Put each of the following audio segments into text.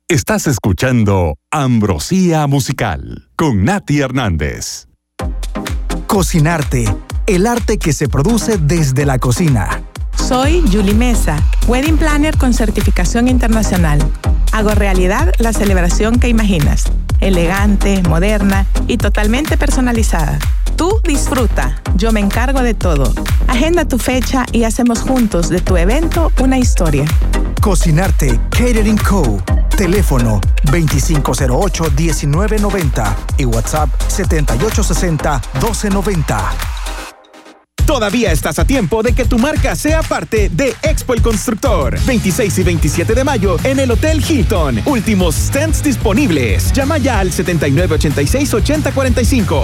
Estás escuchando Ambrosía Musical con Nati Hernández. Cocinarte, el arte que se produce desde la cocina. Soy Julie Mesa, Wedding Planner con certificación internacional. Hago realidad la celebración que imaginas. Elegante, moderna y totalmente personalizada. Tú disfruta, yo me encargo de todo. Agenda tu fecha y hacemos juntos de tu evento una historia. Cocinarte, Catering Co. Teléfono 2508-1990 y WhatsApp 7860-1290. Todavía estás a tiempo de que tu marca sea parte de Expo El Constructor. 26 y 27 de mayo en el Hotel Hilton. Últimos stands disponibles. Llama ya al 7986-8045.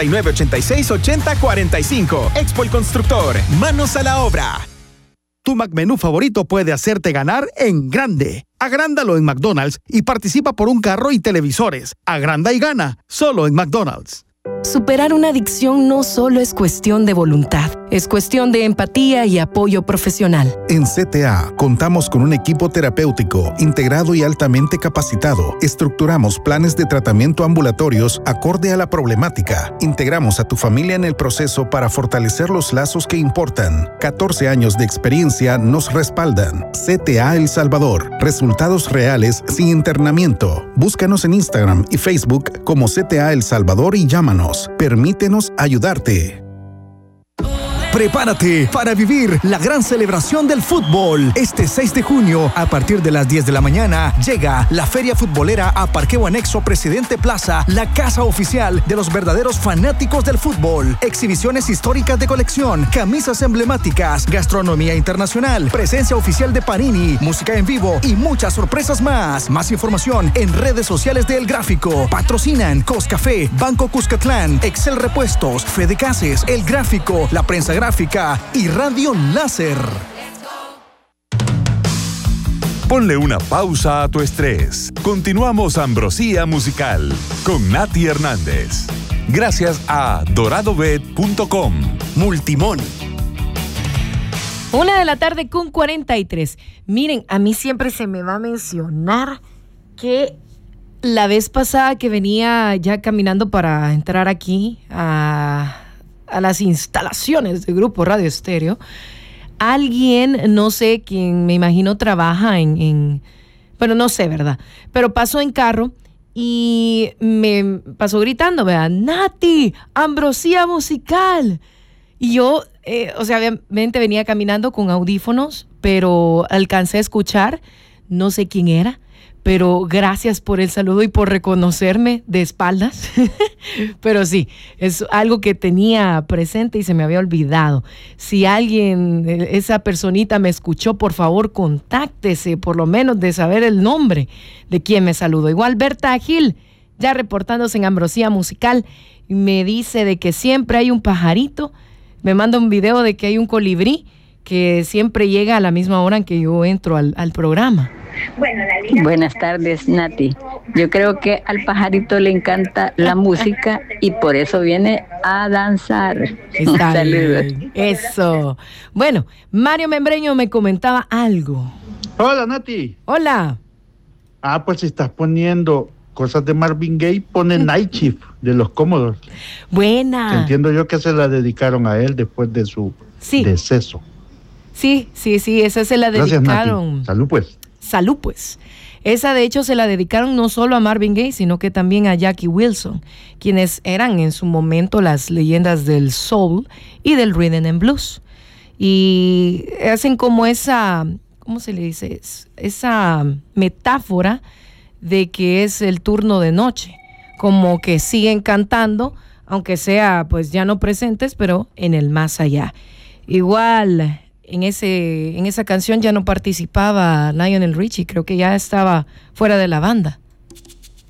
7986-8045. Expo El Constructor. Manos a la obra. Tu McMenú favorito puede hacerte ganar en grande. Agrándalo en McDonald's y participa por un carro y televisores. Agranda y gana, solo en McDonald's. Superar una adicción no solo es cuestión de voluntad, es cuestión de empatía y apoyo profesional. En CTA contamos con un equipo terapéutico integrado y altamente capacitado. Estructuramos planes de tratamiento ambulatorios acorde a la problemática. Integramos a tu familia en el proceso para fortalecer los lazos que importan. 14 años de experiencia nos respaldan. CTA El Salvador. Resultados reales sin internamiento. Búscanos en Instagram y Facebook como CTA El Salvador y llámanos. Permítenos ayudarte. Prepárate para vivir la gran celebración del fútbol. Este 6 de junio, a partir de las 10 de la mañana, llega la Feria Futbolera a Parqueo Anexo Presidente Plaza, la casa oficial de los verdaderos fanáticos del fútbol. Exhibiciones históricas de colección, camisas emblemáticas, gastronomía internacional, presencia oficial de Panini, música en vivo y muchas sorpresas más. Más información en redes sociales de El Gráfico. Patrocinan Coscafé, Banco Cuscatlán, Excel Repuestos, Fede Cases, El Gráfico, La Prensa Gráfica y Radio Láser. Ponle una pausa a tu estrés. Continuamos Ambrosía Musical con Nati Hernández. Gracias a doradobet.com. Multimón. 1:43 p.m. Miren, a mí siempre se me va a mencionar que la vez pasada que venía ya caminando para entrar aquí a las instalaciones del Grupo Radio Estéreo, alguien, no sé quién, me imagino trabaja bueno, no sé, ¿verdad? Pero pasó en carro y me pasó gritando, ¿verdad? Nati, Ambrosía Musical. Y yo, obviamente venía caminando con audífonos, pero alcancé a escuchar, no sé quién era, pero gracias por el saludo y por reconocerme de espaldas. Pero sí, es algo que tenía presente y se me había olvidado. Si alguien, esa personita me escuchó, por favor, contáctese, por lo menos de saber el nombre de quien me saludó. Igual Berta Gil, ya reportándose en Ambrosía Musical, me dice de que siempre hay un pajarito. Me manda un video de que hay un colibrí que siempre llega a la misma hora en que yo entro al programa. Buenas tardes, Nati. Yo creo que al pajarito le encanta la música y por eso viene a danzar. Saludos. Eso. Bueno, Mario Membreño me comentaba algo. Hola, Nati. Hola. Pues si estás poniendo cosas de Marvin Gaye, pone Night Shift de los Cómodos. Buena. Entiendo yo que se la dedicaron a él después de su deceso. Sí, esa se la dedicaron. Gracias, Nati. Salud, pues. Esa, de hecho, se la dedicaron no solo a Marvin Gaye, sino que también a Jackie Wilson, quienes eran en su momento las leyendas del soul y del rhythm and blues. Y hacen como esa, ¿cómo se le dice? Esa metáfora de que es el turno de noche, como que siguen cantando, aunque sea pues ya no presentes, pero en el más allá. Igual en esa canción ya no participaba Lionel Richie, creo que ya estaba fuera de la banda.